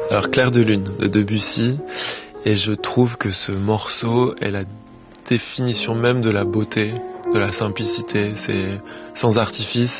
Alors Clair de lune de Debussy, et je trouve que ce morceau est la définition même de la beauté, de la simplicité. C'est sans artifice,